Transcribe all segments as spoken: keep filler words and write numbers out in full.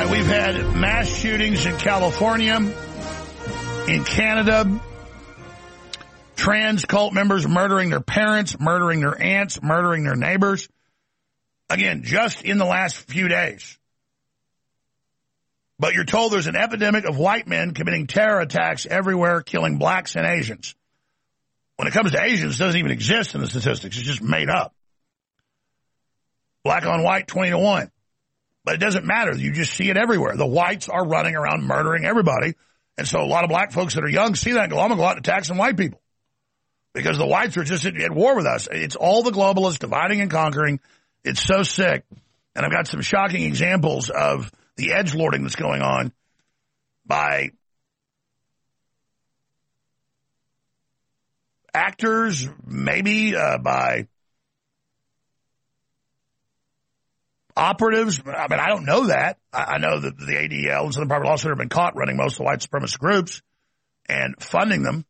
we've had mass shootings in California, in Canada, trans cult members murdering their parents, murdering their aunts, murdering their neighbors. Again, just in the last few days. But you're told there's an epidemic of white men committing terror attacks everywhere, killing blacks and Asians. When it comes to Asians, it doesn't even exist in the statistics. It's just made up. Black on white, twenty to one. But it doesn't matter. You just see it everywhere. The whites are running around murdering everybody. And so a lot of black folks that are young see that and go, I'm going to go out and attack some white people. Because the whites are just at, at war with us. It's all the globalists dividing and conquering. It's so sick. And I've got some shocking examples of the edgelording that's going on by actors, maybe uh, by operatives. I mean, I don't know that. I, I know that the A D L and Southern Poverty Law Center have been caught running most of the white supremacist groups and funding them.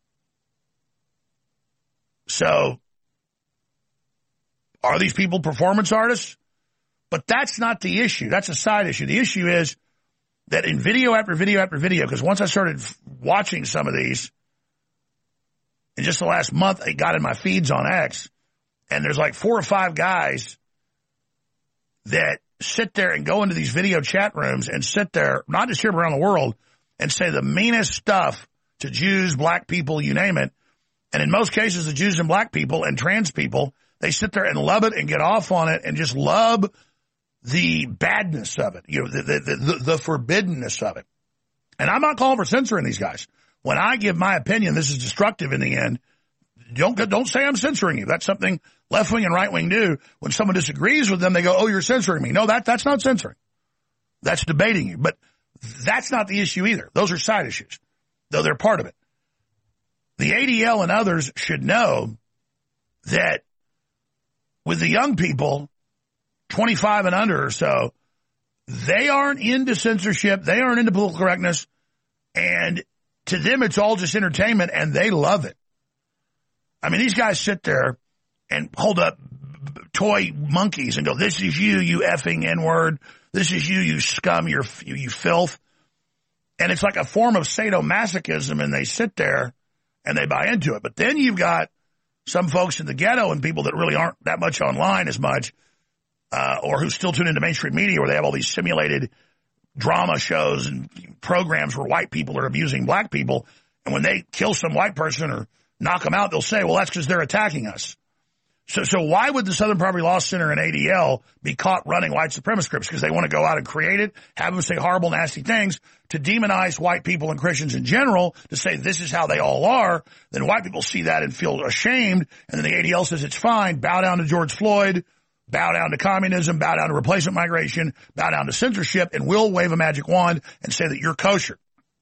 So, are these people performance artists? But that's not the issue. That's a side issue. The issue is that in video after video after video, because once I started watching some of these, in just the last month, it got in my feeds on X, and there's like four or five guys that sit there and go into these video chat rooms and sit there, not just here but around the world, and say the meanest stuff to Jews, black people, you name it. And in most cases, the Jews and black people and trans people, they sit there and love it and get off on it and just love the badness of it, you know, the, the, the, the forbiddenness of it. And I'm not calling for censoring these guys. When I give my opinion, this is destructive in the end. Don't, don't say I'm censoring you. That's something left wing and right wing do. When someone disagrees with them, they go, oh, you're censoring me. No, that, that's not censoring. That's debating you. But that's not the issue either. Those are side issues, though they're part of it. The A D L and others should know that with the young people, twenty-five and under or so, they aren't into censorship. They aren't into political correctness. And to them, it's all just entertainment, and they love it. I mean, these guys sit there and hold up toy monkeys and go, this is you, you effing N-word. This is you, you scum, you, you filth. And it's like a form of sadomasochism, and they sit there and they buy into it. But then you've got some folks in the ghetto and people that really aren't that much online as much, uh, or who still tune into mainstream media where they have all these simulated drama shows and programs where white people are abusing black people. And when they kill some white person or knock them out, they'll say, well, that's because they're attacking us. So, so why would the Southern Poverty Law Center and A D L be caught running white supremacist groups? Because they want to go out and create it, have them say horrible, nasty things to demonize white people and Christians in general, to say this is how they all are. Then white people see that and feel ashamed. And then the A D L says it's fine. Bow down to George Floyd, bow down to communism, bow down to replacement migration, bow down to censorship, and we'll wave a magic wand and say that you're kosher.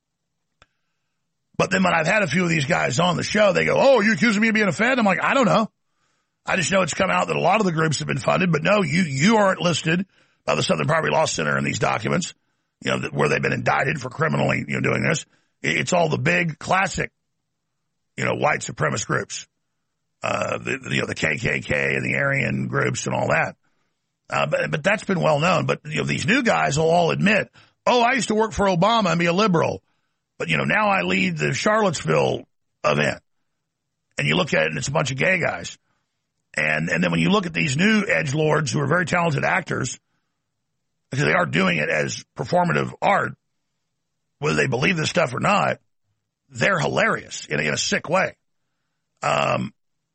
But then when I've had a few of these guys on the show, they go, oh, you're accusing me of being a Fed? I'm like, I don't know. I just know it's come out that a lot of the groups have been funded, but no, you, you aren't listed by the Southern Poverty Law Center in these documents, you know, where they've been indicted for criminally, you know, doing this. It's all the big classic, you know, white supremacist groups, uh, the, you know, the K K K and the Aryan groups and all that. Uh, but, but that's been well known. But, you know, these new guys will all admit, oh, I used to work for Obama and be a liberal, but, you know, now I lead the Charlottesville event. And you look at it and it's a bunch of gay guys. And and then when you look at these new edgelords who are very talented actors, because they are doing it as performative art, whether they believe this stuff or not, they're hilarious in a, in a sick way. Um,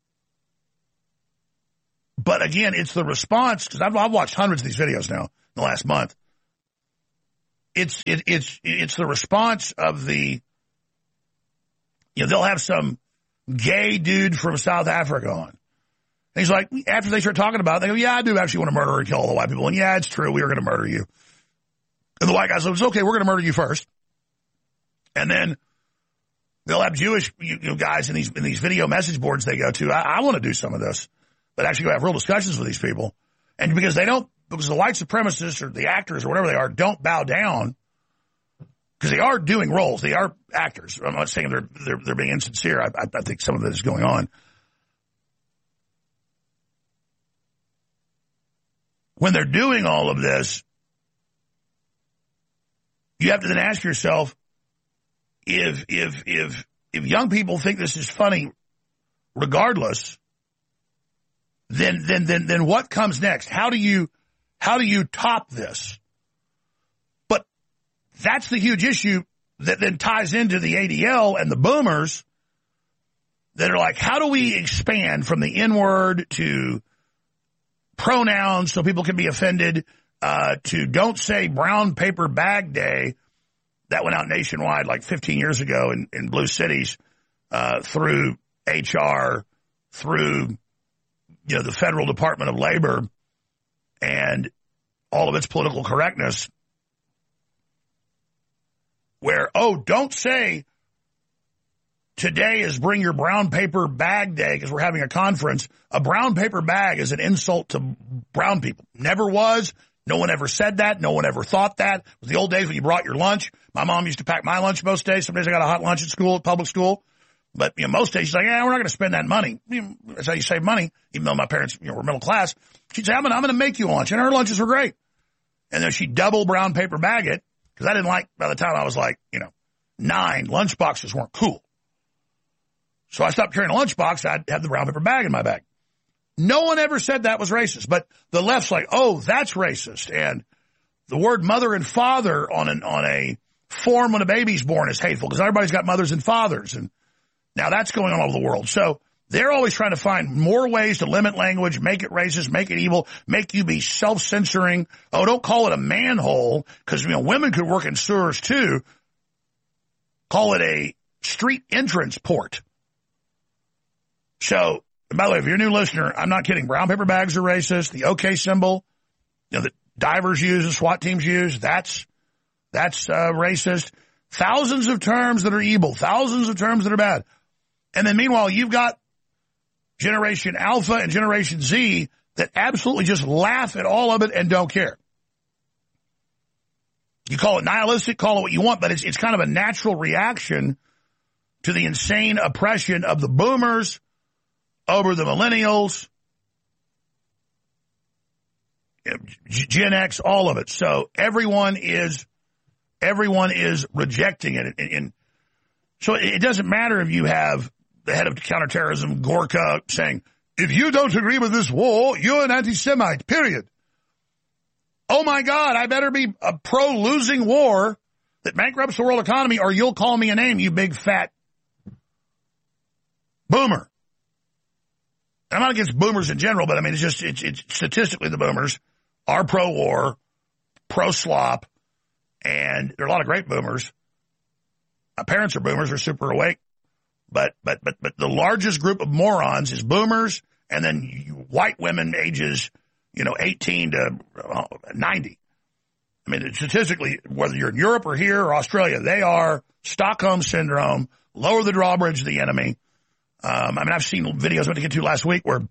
but again, it's the response, because I've, I've watched hundreds of these videos now in the last month. It's it, it's it's the response of the, you know, they'll have some gay dude from South Africa on. And he's like, after they start talking about it, they go, yeah, I do actually want to murder and kill all the white people. And yeah, it's true. We are going to murder you. And the white guy says, it's okay. We're going to murder you first. And then they'll have Jewish you know, guys in these in these video message boards they go to. I, I want to do some of this, but actually go have real discussions with these people. And because they don't, because the white supremacists or the actors or whatever they are don't bow down, because they are doing roles. They are actors. I'm not saying they're they're, they're being insincere. I, I, I think some of it is going on. When they're doing all of this, you have to then ask yourself, if if if if young people think this is funny regardless, then then then then what comes next? How do you how do you top this? But that's the huge issue that then ties into the A D L and the boomers that are like, how do we expand from the N-word to pronouns so people can be offended, uh, to don't say brown paper bag day that went out nationwide like fifteen years ago in, in blue cities, uh, through H R, through, you know, the Federal Department of Labor and all of its political correctness, where, oh, don't say today is bring your brown paper bag day because we're having a conference. A brown paper bag is an insult to brown people. Never was. No one ever said that. No one ever thought that. It was the old days when you brought your lunch. My mom used to pack my lunch most days. Some days I got a hot lunch at school, at public school. But, you know, most days she's like, yeah, we're not going to spend that money. You know, that's how you save money, even though my parents, you know, were middle class. She'd say, I'm going I'm to make you lunch. And her lunches were great. And then she'd double brown paper bag it because I didn't like, by the time I was like, you know, nine, lunch boxes weren't cool. So I stopped carrying a lunchbox. I'd have the brown paper bag in my bag. No one ever said that was racist, but the left's like, oh, that's racist. And the word mother and father on an, on a form when a baby's born is hateful because everybody's got mothers and fathers. And now that's going on all over the world. So they're always trying to find more ways to limit language, make it racist, make it evil, make you be self-censoring. Oh, don't call it a manhole because, you know, women could work in sewers too. Call it a street entrance port. So, and by the way, if you're a new listener, I'm not kidding. Brown paper bags are racist. The OK symbol, you know, that divers use and SWAT teams use, that's that's uh, racist. Thousands of terms that are evil, thousands of terms that are bad. And then meanwhile, you've got Generation Alpha and Generation Z that absolutely just laugh at all of it and don't care. You call it nihilistic, call it what you want, but it's it's kind of a natural reaction to the insane oppression of the boomers over the millennials, Gen X, all of it. So everyone is everyone is rejecting it. And, and so it doesn't matter if you have the head of counterterrorism, Gorka, saying, if you don't agree with this war, you're an anti-Semite, period. Oh, my God, I better be a pro-losing war that bankrupts the world economy or you'll call me a name, you big fat boomer. I'm not against boomers in general, but I mean, it's just, it's, it's statistically the boomers are pro-war, pro-slop, and there are a lot of great boomers. My parents are boomers, are super awake, but, but, but, but the largest group of morons is boomers and then white women ages, you know, eighteen to ninety. I mean, statistically, whether you're in Europe or here or Australia, they are Stockholm Syndrome, lower the drawbridge of the enemy. Um, I mean, I've seen videos I went to get to last week where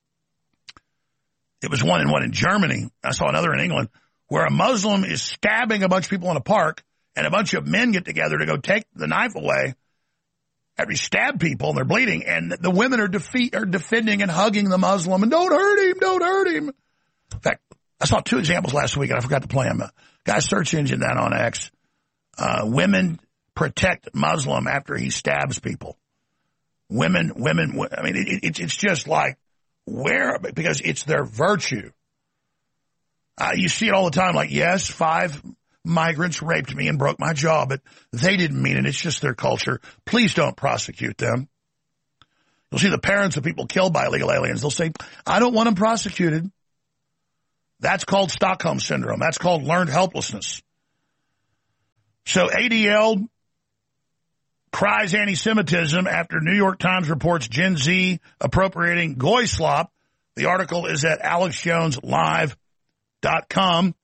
it was one in one in Germany. I saw another in England where a Muslim is stabbing a bunch of people in a park and a bunch of men get together to go take the knife away after he stabbed people and they're bleeding. And the women are, defeat, are defending and hugging the Muslim and don't hurt him, don't hurt him. In fact, I saw two examples last week and I forgot to play them. A guy search engine that on X. Uh, women protect Muslim after he stabs people. Women, women, I mean, it, it, it's just like, where, because it's their virtue. Uh, you see it all the time, like, yes, five migrants raped me and broke my jaw, but they didn't mean it. It's just their culture. Please don't prosecute them. You'll see the parents of people killed by illegal aliens. They'll say, I don't want them prosecuted. That's called Stockholm Syndrome. That's called learned helplessness. So A D L cries anti-Semitism after New York Times reports Gen Z appropriating Goy slop. The article is at alex jones live dot com.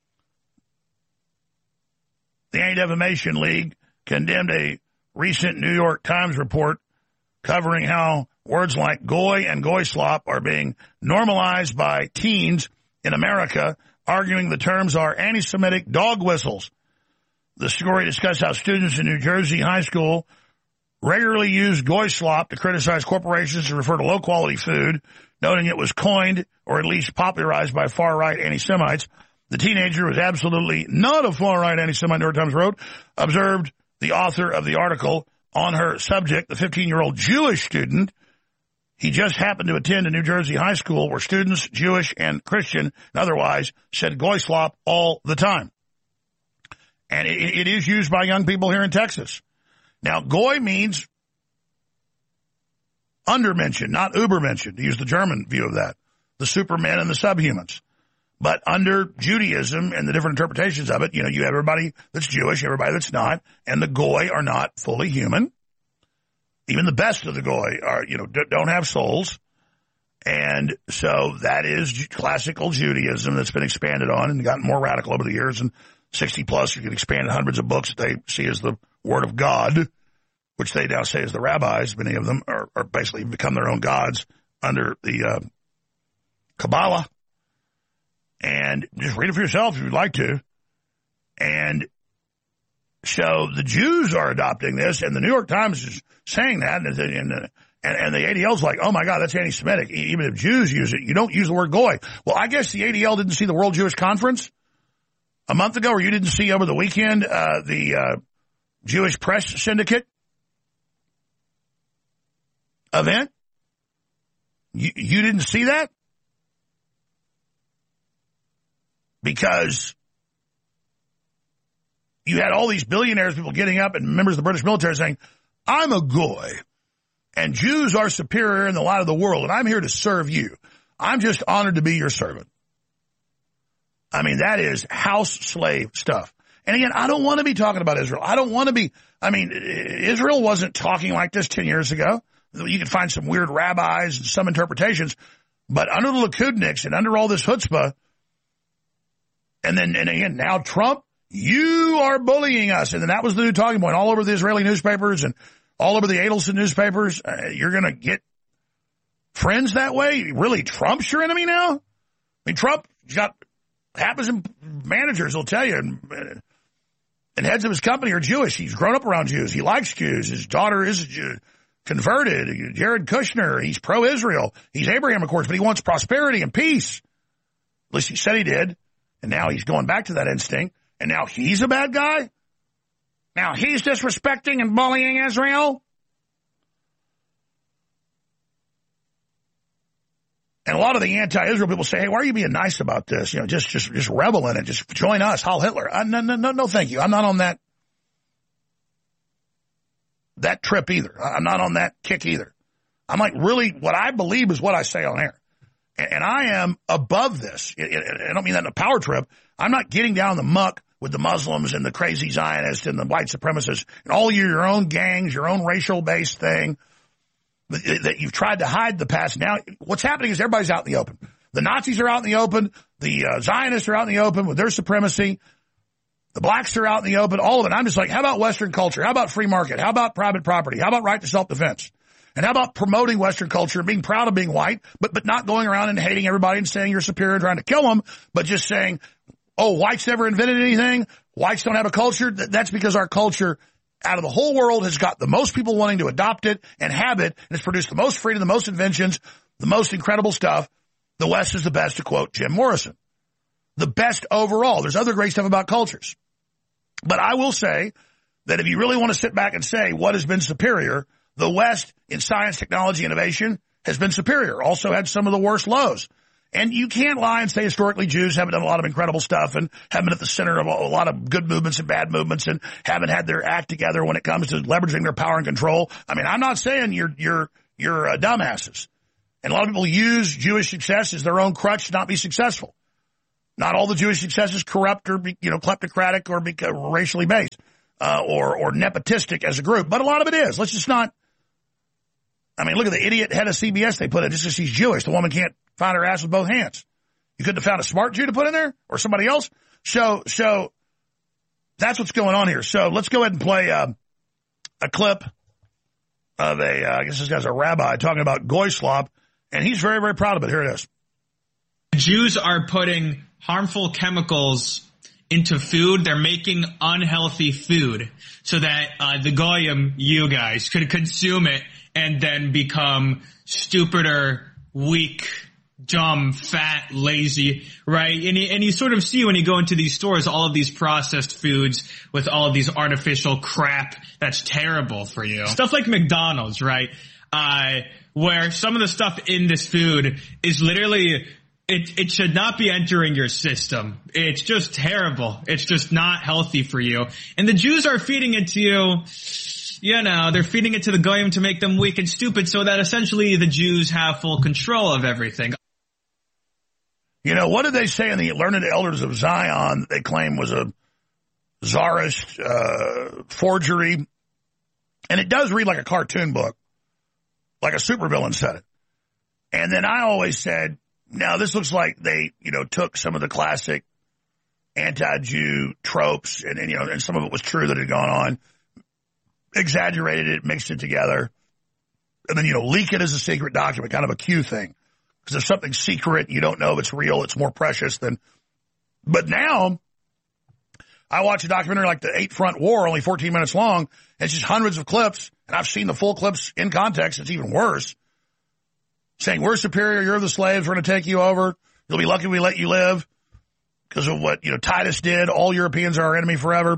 The Anti-Defamation League condemned a recent New York Times report covering how words like goy and goy slop are being normalized by teens in America, arguing the terms are anti-Semitic dog whistles. The story discussed how students in New Jersey high school regularly use goy slop to criticize corporations and refer to low-quality food, noting it was coined or at least popularized by far-right anti-Semites. The teenager was absolutely not a far-right anti-Semite, New York Times wrote, observed the author of the article on her subject, the fifteen-year-old Jewish student. He just happened to attend a New Jersey high school where students, Jewish and Christian and otherwise, said goy slop all the time. And it, it is used by young people here in Texas. Now, goy means undermentioned, not übermentioned, to use the German view of that, the supermen and the subhumans. But under Judaism and the different interpretations of it, you know, you have everybody that's Jewish, everybody that's not, and the goy are not fully human. Even the best of the goy are, you know, don't have souls. And so that is classical Judaism that's been expanded on and gotten more radical over the years. And sixty plus, you can expand hundreds of books that they see as the word of God, which they now say is the rabbis. Many of them are, are basically become their own gods under the uh, Kabbalah. And just read it for yourself if you'd like to. And so the Jews are adopting this, and the New York Times is saying that, and, and, and, and the A D L's like, oh, my God, that's anti-Semitic. Even if Jews use it, you don't use the word goy. Well, I guess the A D L didn't see the World Jewish Conference a month ago, or you didn't see over the weekend uh, the uh, Jewish Press Syndicate event? You, you didn't see that? Because you had all these billionaires, people getting up, and members of the British military saying, I'm a goy, and Jews are superior in the light of the world, and I'm here to serve you. I'm just honored to be your servant. I mean, that is house slave stuff. And again, I don't want to be talking about Israel. I don't want to be, I mean, Israel wasn't talking like this ten years ago. You can find some weird rabbis and some interpretations, but under the Likudniks and under all this chutzpah, and then, and again, now Trump, you are bullying us. And then that was the new talking point all over the Israeli newspapers and all over the Adelson newspapers. Uh, you're going to get friends that way? Really, Trump's your enemy now? I mean, Trump got half his managers will tell you, and, and heads of his company are Jewish. He's grown up around Jews. He likes Jews. His daughter is Jew, converted. Jared Kushner, he's pro-Israel. He's Abraham, of course, but he wants prosperity and peace. At least he said he did. And now he's going back to that instinct. And now he's a bad guy? Now he's disrespecting and bullying Israel? And a lot of the anti-Israel people say, hey, why are you being nice about this? You know, just just just revel in it. Just join us, Heil Hitler. Uh, no, no, no, no, thank you. I'm not on that, that trip either. I'm not on that kick either. I'm like, really, what I believe is what I say on air. And I am above this. I don't mean that in a power trip. I'm not getting down the muck with the Muslims and the crazy Zionists and the white supremacists and all your own gangs, your own racial-based thing that you've tried to hide the past. Now, what's happening is everybody's out in the open. The Nazis are out in the open. The uh, Zionists are out in the open with their supremacy. The blacks are out in the open, all of it. I'm just like, how about Western culture? How about free market? How about private property? How about right to self-defense? And how about promoting Western culture and being proud of being white, but but not going around and hating everybody and saying you're superior and trying to kill them, but just saying, oh, whites never invented anything. Whites don't have a culture. That's because our culture out of the whole world has got the most people wanting to adopt it and have it, and it's produced the most freedom, the most inventions, the most incredible stuff. The West is the best, to quote Jim Morrison. The best overall. There's other great stuff about cultures. But I will say that if you really want to sit back and say what has been superior, the West in science, technology, innovation has been superior. Also had some of the worst lows. And you can't lie and say historically Jews haven't done a lot of incredible stuff and haven't been at the center of a lot of good movements and bad movements and haven't had their act together when it comes to leveraging their power and control. I mean, I'm not saying you're, you're, you're uh, dumbasses. And a lot of people use Jewish success as their own crutch to not be successful. Not all the Jewish success is corrupt or, you know, kleptocratic or be, uh, racially based, uh, or, or nepotistic as a group. But a lot of it is. Let's just not, I mean, look at the idiot head of C B S they put in just because she's Jewish. The woman can't find her ass with both hands. You couldn't have found a smart Jew to put in there or somebody else? So, so that's what's going on here. So let's go ahead and play uh, a clip of a, uh, I guess this guy's a rabbi talking about goy slop, and he's very, very proud of it. Here it is. Jews are putting harmful chemicals into food. They're making unhealthy food so that uh, the goyim, you guys, could consume it and then become stupider, weak, dumb, fat, lazy, right? And you, and you sort of see when you go into these stores, all of these processed foods with all of these artificial crap that's terrible for you. Stuff like McDonald's, right? Uh, where some of the stuff in this food is literally, it, it should not be entering your system. It's just terrible. It's just not healthy for you. And the Jews are feeding it to you. You know, they're feeding it to the Goyim to make them weak and stupid so that essentially the Jews have full control of everything. You know, what did they say in the Learned Elders of Zion that they claim was a czarist uh, forgery? And it does read like a cartoon book, like a supervillain said it. And then I always said, now this looks like they, you know, took some of the classic anti-Jew tropes, and, and you know, and some of it was true that had gone on, exaggerated it, mixed it together, and then, you know, leak it as a secret document, kind of a Q thing. Because there's something secret, you don't know if it's real, it's more precious than... But now, I watch a documentary like the Eight Front War, only fourteen minutes long, and it's just hundreds of clips, and I've seen the full clips in context, it's even worse. Saying, we're superior, you're the slaves, we're going to take you over, you'll be lucky we let you live, because of what, you know, Titus did, all Europeans are our enemy forever.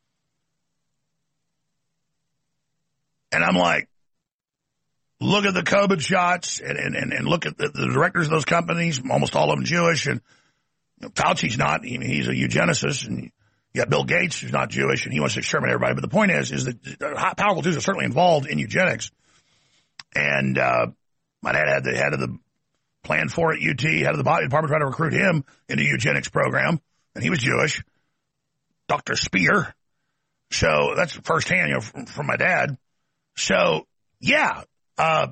And I'm like, look at the COVID shots and, and, and look at the, the directors of those companies, almost all of them Jewish. And you know, Fauci's not, he, he's a eugenicist. And you got Bill Gates, who's not Jewish, and he wants to exterminate everybody. But the point is, is that powerful Jews are certainly involved in eugenics. And uh, my dad had the head of the plan for it, U T, head of the body department, trying to recruit him into the eugenics program. And he was Jewish, Doctor Speer. So that's firsthand, you know, from, from my dad. So, yeah, uh,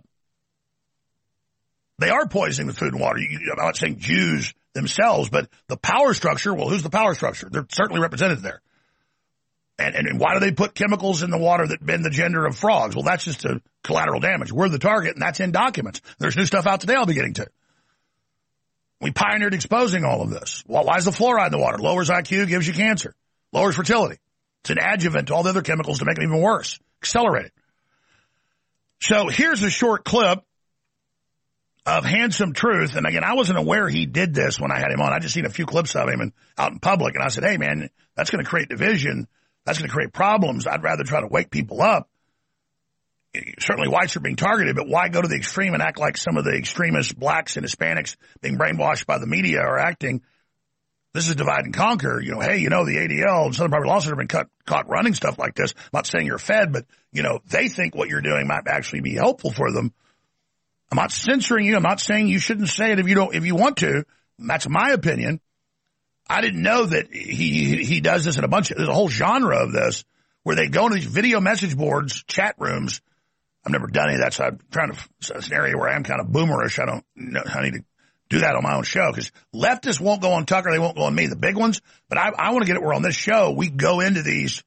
they are poisoning the food and water. You, I'm not saying Jews themselves, but the power structure, well, who's the power structure? They're certainly represented there. And, and, and why do they put chemicals in the water that bend the gender of frogs? Well, that's just a collateral damage. We're the target, and that's in documents. There's new stuff out today I'll be getting to. We pioneered exposing all of this. Well, why is the fluoride in the water? Lowers I Q, gives you cancer. Lowers fertility. It's an adjuvant to all the other chemicals to make it even worse. Accelerate it. So here's a short clip of Handsome Truth. And again, I wasn't aware he did this when I had him on. I just seen a few clips of him and out in public. And I said, hey, man, that's going to create division. That's going to create problems. I'd rather try to wake people up. Certainly whites are being targeted, but why go to the extreme and act like some of the extremist blacks and Hispanics being brainwashed by the media are acting? This is divide and conquer. You know, hey, you know, the A D L and Southern Poverty Law Center have been cut, caught running stuff like this. I'm not saying you're fed, but, you know, they think what you're doing might actually be helpful for them. I'm not censoring you. I'm not saying you shouldn't say it if you don't, if you want to. That's my opinion. I didn't know that he, he does this in a bunch of, there's a whole genre of this where they go into these video message boards, chat rooms. I've never done any of that, so I'm trying to, so it's an area where I am kind of boomerish. I don't know, I need to do that on my own show, because leftists won't go on Tucker, they won't go on me, the big ones. But I, I want to get it where on this show we go into these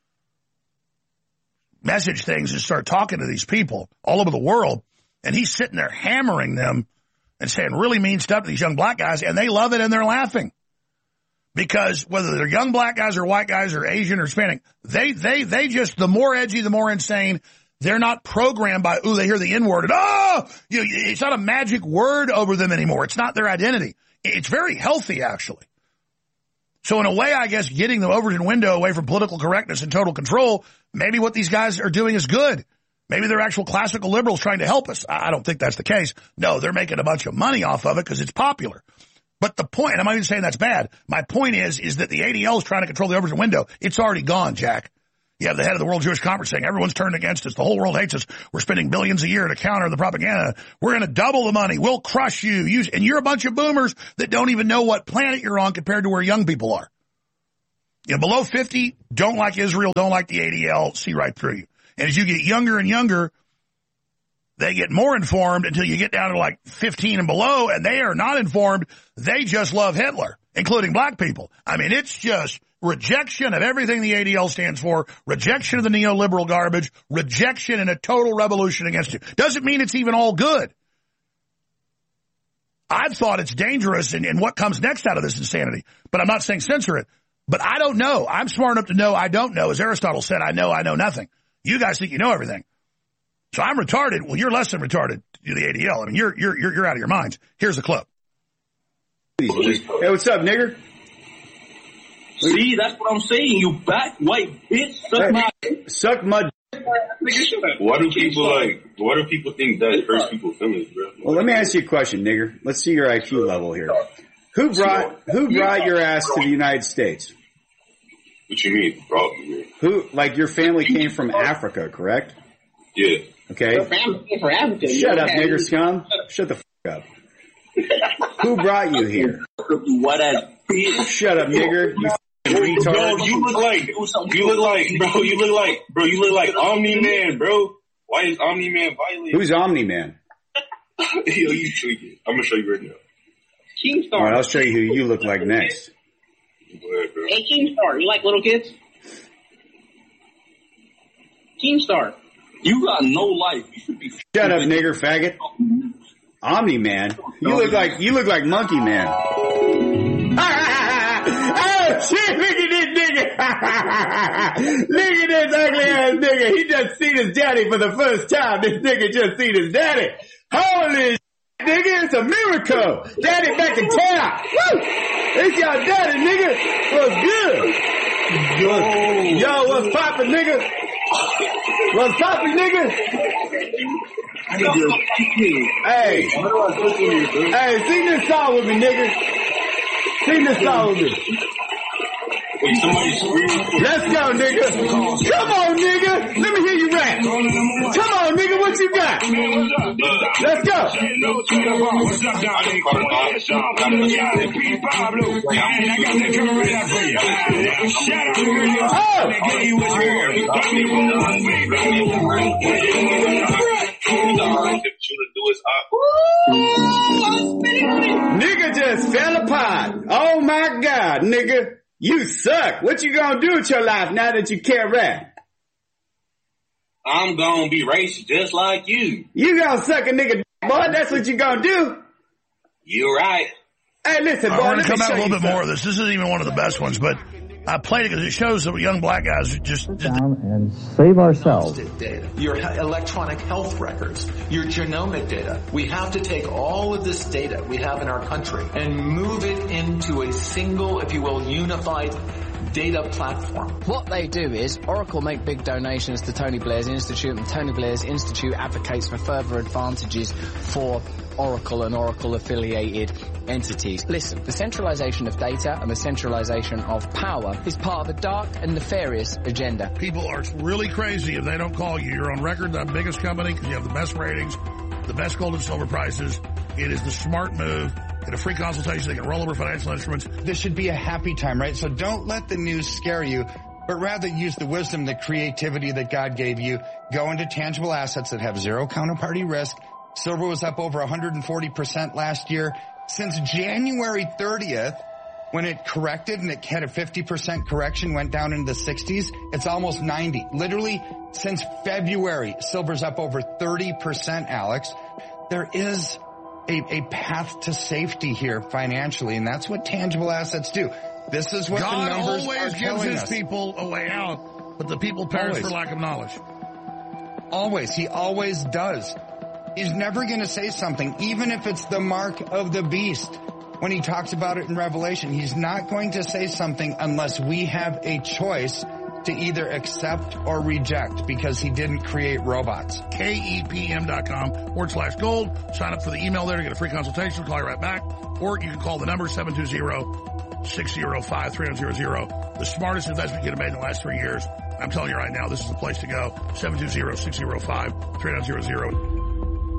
message things and start talking to these people all over the world. And he's sitting there hammering them and saying really mean stuff to these young black guys, and they love it and they're laughing. Because whether they're young black guys or white guys or Asian or Hispanic, they, they, they just, the more edgy, the more insane. They're not programmed by, ooh, they hear the N-word, and oh, you know, it's not a magic word over them anymore. It's not their identity. It's very healthy, actually. So in a way, I guess, getting the Overton window away from political correctness and total control, maybe what these guys are doing is good. Maybe they're actual classical liberals trying to help us. I don't think that's the case. No, they're making a bunch of money off of it because it's popular. But the point, and I'm not even saying that's bad. My point is, is that the A D L is trying to control the Overton window. It's already gone, Jack. You have the head of the World Jewish Conference saying everyone's turned against us. The whole world hates us. We're spending billions a year to counter the propaganda. We're going to double the money. We'll crush you. Use, and you're a bunch of boomers that don't even know what planet you're on compared to where young people are. You know, below fifty, don't like Israel, don't like the A D L, see right through you. And as you get younger and younger, they get more informed until you get down to like fifteen and below, and they are not informed. They just love Hitler, including black people. I mean, it's just rejection of everything the A D L stands for, rejection of the neoliberal garbage, rejection and a total revolution against you. Doesn't mean it's even all good. I've thought it's dangerous and, and what comes next out of this insanity, but I'm not saying censor it. But I don't know. I'm smart enough to know I don't know. As Aristotle said, I know I know nothing. You guys think you know everything. So I'm retarded. Well, you're less than retarded, you the A D L. I mean, you're, you're, you're out of your minds. Here's the clip. Hey, what's up, nigger? See, that's what I'm saying. You back white bitch. Suck my Suck my Why do people like, why do people think that hurts people's feelings, bro? Well, let me ask you a question, nigger. Let's see your I Q level here. Who brought, who brought your ass to the United States? What you mean, bro? Who, like your family came from Africa, correct? Yeah. Okay. Your family came from Africa. Shut up, nigger scum. Shut the fuck up. Who brought you here? What ass bitch. Shut up, nigger. You Bro, retard. you look like, you look like, bro, you look like, bro, you look like Omni-Man, bro. Why is Omni-Man violent? Who's Omni-Man? Yo, you tweaking. I'm gonna show you right now. Keemstar. All right, I'll show you who you look like next. Go ahead, bro. Hey, Keemstar, you like little kids? Keemstar, you got no life. You should be. Shut up, nigger faggot. Omni-Man? You look like, you look like Monkey Man. Oh shit, look at this nigga. Look at this ugly ass nigga. He just seen his daddy for the first time. This nigga just seen his daddy. Holy shit, nigga, it's a miracle. Daddy back in town. Woo! It's your daddy, nigga. What's good? Yo, Yo what's poppin', nigga? What's poppin', nigga? Hey, hey, sing this song with me, nigga. Sing this song with me. Let's go, nigga. Come on, nigga. Let me hear you rap. Come on, nigga. What you got? Let's go. Oh. Nigga just fell apart. Oh my God, nigga. You suck. What you gonna do with your life now that you can't rap? I'm gonna be racist just like you. You gonna suck a nigga, boy. That's what you gonna do. You're right. Hey, listen, boy. I want let to me come out show a little you bit something. more of this. This isn't even one of the best ones, but I played it because it shows that young black guys who just did down and save ourselves. Data, your electronic health records, your genomic data. We have to take all of this data we have in our country and move it into a single, if you will, unified data platform. What they do is Oracle make big donations to Tony Blair's Institute, and Tony Blair's Institute advocates for further advantages for Oracle and Oracle-affiliated entities. Listen, the centralization of data and the centralization of power is part of a dark and nefarious agenda. people are really crazy if they don't call you. You're on record, the biggest company, because you have the best ratings, the best gold and silver prices. It is the smart move. Get a free consultation. They can roll over financial instruments. This should be a happy time, right? So don't let the news scare you, but rather use the wisdom, the creativity that God gave you. Go into tangible assets that have zero counterparty risk. Silver was up over one hundred forty percent last year. Since January thirtieth, when it corrected and it had a fifty percent correction, went down into the sixties, it's almost ninety. Literally, since February, silver's up over thirty percent, Alex. There is a, a path to safety here financially, and that's what tangible assets do. This is what God the numbers always are gives telling his us. people a way out, but the people perish Always. for lack of knowledge. Always. He always does. He's never going to say something, even if it's the mark of the beast. When he talks about it in Revelation, he's not going to say something unless we have a choice to either accept or reject, because he didn't create robots. K E P M dot com forward slash gold. Sign up for the email there to get a free consultation. We'll call you right back. Or you can call the number seven two zero, six zero five, three zero zero zero. The smartest investment you could have made in the last three years. I'm telling you right now, this is the place to go. seven two zero, six zero five, three zero zero zero.